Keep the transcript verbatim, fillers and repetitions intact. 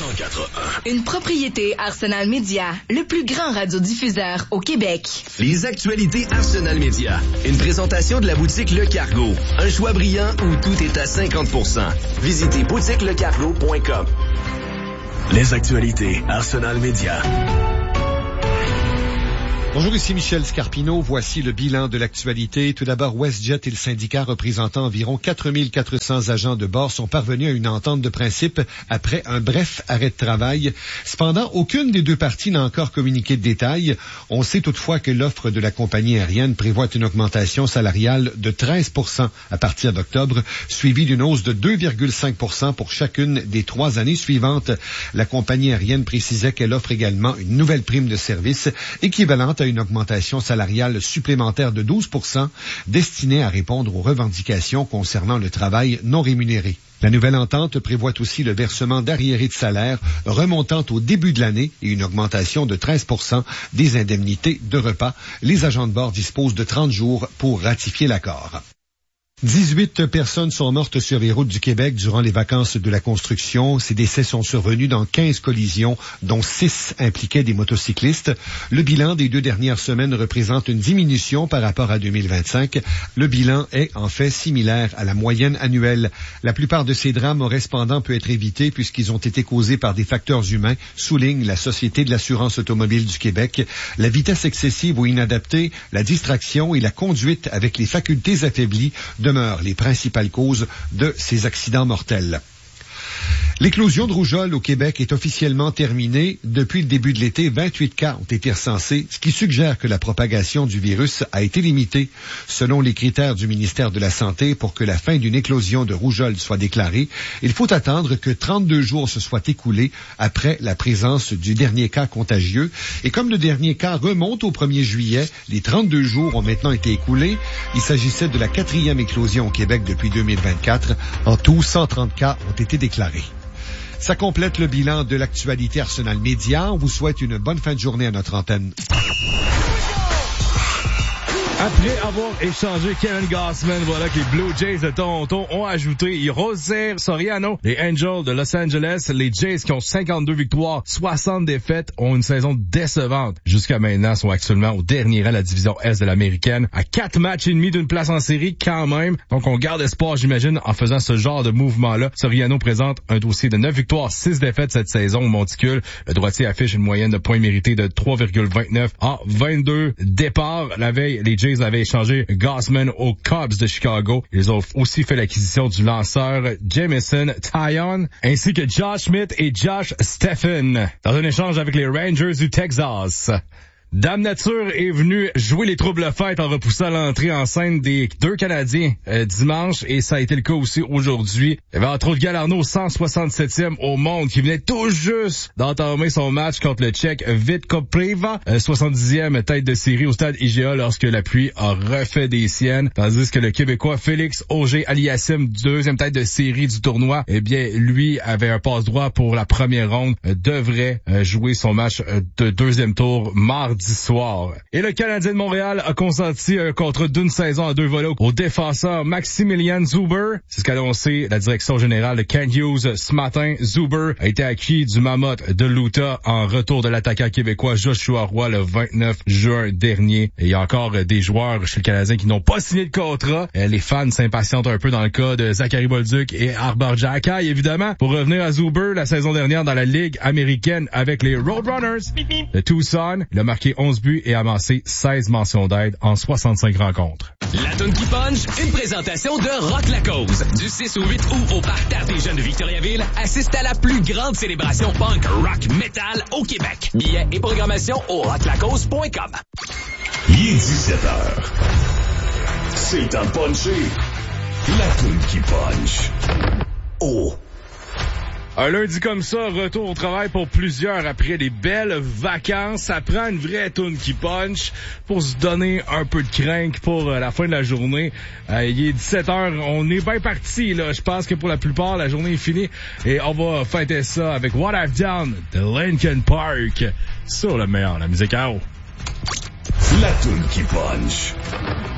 cent quatre un. Une propriété Arsenal Média, le plus grand radiodiffuseur au Québec. Les actualités Arsenal Média. Une présentation de la boutique Le Cargo. Un choix brillant où tout est à cinquante pour cent. Visitez boutique le cargo point com. Les actualités Arsenal Média. Bonjour, ici Michel Scarpino. Voici le bilan de l'actualité. Tout d'abord, WestJet et le syndicat représentant environ quatre mille quatre cents agents de bord sont parvenus à une entente de principe après un bref arrêt de travail. Cependant, aucune des deux parties n'a encore communiqué de détails. On sait toutefois que l'offre de la compagnie aérienne prévoit une augmentation salariale de treize pour cent à partir d'octobre, suivie d'une hausse de deux virgule cinq pour cent pour chacune des trois années suivantes. La compagnie aérienne précisait qu'elle offre également une nouvelle prime de service équivalente à une augmentation salariale supplémentaire de douze pour cent destinée à répondre aux revendications concernant le travail non rémunéré. La nouvelle entente prévoit aussi le versement d'arriérés de salaire remontant au début de l'année et une augmentation de treize pour cent des indemnités de repas. Les agents de bord disposent de trente jours pour ratifier l'accord. dix-huit personnes sont mortes sur les routes du Québec durant les vacances de la construction. Ces décès sont survenus dans quinze collisions, dont six impliquaient des motocyclistes. Le bilan des deux dernières semaines représente une diminution par rapport à deux mille vingt-cinq. Le bilan est en fait similaire à la moyenne annuelle. La plupart de ces drames auraient cependant pu être évités puisqu'ils ont été causés par des facteurs humains, souligne la Société de l'assurance automobile du Québec. La vitesse excessive ou inadaptée, la distraction et la conduite avec les facultés affaiblies de demeurent les principales causes de ces accidents mortels. L'éclosion de rougeole au Québec est officiellement terminée. Depuis le début de l'été, vingt-huit cas ont été recensés, ce qui suggère que la propagation du virus a été limitée. Selon les critères du ministère de la Santé, pour que la fin d'une éclosion de rougeole soit déclarée, il faut attendre que trente-deux jours se soient écoulés après la présence du dernier cas contagieux. Et comme le dernier cas remonte au premier juillet, les trente-deux jours ont maintenant été écoulés. Il s'agissait de la quatrième éclosion au Québec depuis deux mille vingt-quatre. En tout, cent trente cas ont été déclarés. Ça complète le bilan de l'actualité Arsenal Média. On vous souhaite une bonne fin de journée à notre antenne. Après avoir échangé Kevin Gausman, voilà que les Blue Jays de Toronto ont ajouté José Soriano. Les Angels de Los Angeles, les Jays qui ont cinquante-deux victoires, soixante défaites, ont une saison décevante. Jusqu'à maintenant, sont actuellement au dernier rang de la division Est de l'américaine, à quatre matchs et demi d'une place en série quand même. Donc on garde espoir, j'imagine, en faisant ce genre de mouvement-là. Soriano présente un dossier de neuf victoires, six défaites cette saison au monticule. Le droitier affiche une moyenne de points mérités de trois virgule vingt-neuf en vingt-deux départs. La veille, les Jays avaient échangé Gausman aux Cubs de Chicago. Ils ont aussi fait l'acquisition du lanceur Jameson Taillon, ainsi que Josh Smith et Josh Stephen, dans un échange avec les Rangers du Texas. Dame Nature est venue jouer les troubles fêtes en repoussant l'entrée en scène des deux Canadiens euh, dimanche, et ça a été le cas aussi aujourd'hui. Il y avait entre autres Galarno, cent soixante-septième au monde, qui venait tout juste d'entamer son match contre le Tchèque Vitka Pliva, euh, soixante-dixième tête de série au stade I G A lorsque la pluie a refait des siennes, tandis que le Québécois Félix Auger-Aliassime, deuxième tête de série du tournoi, eh bien, lui avait un passe-droit pour la première ronde, euh, devrait euh, jouer son match euh, de deuxième tour mardi soir. Et le Canadien de Montréal a consenti un contrat d'une saison à deux volets au défenseur Maximilian Zuber. C'est ce qu'a annoncé la direction générale de Kent Hughes ce matin. Zuber a été acquis du Mammoth de l'Utah en retour de l'attaquant québécois Joshua Roy le vingt-neuf juin dernier. Et il y a encore des joueurs chez le Canadien qui n'ont pas signé de contrat. Les fans s'impatientent un peu dans le cas de Zachary Bolduc et Arber Xhekaj, évidemment. Pour revenir à Zuber, la saison dernière dans la Ligue américaine avec les Roadrunners de Tucson, il a marqué onze buts et amassé seize mentions d'aide en soixante-cinq rencontres. La toune qui punch, une présentation de Rock la Cause. Du six au huit août au Parterre des Jeunes de Victoriaville, assiste à la plus grande célébration punk rock metal au Québec. Billets et programmation au rock la cause point com. Il est dix-sept heures. C'est le temps de puncher. La toune qui punch. Oh! Un lundi comme ça, retour au travail pour plusieurs après des belles vacances. Ça prend une vraie toune qui punch pour se donner un peu de crank pour la fin de la journée. Euh, il est dix-sept heures, on est bien parti là. Je pense que pour la plupart, la journée est finie et on va fêter ça avec What I've Done de Linkin Park sur le meilleur, la musique à eau. La toune qui punch.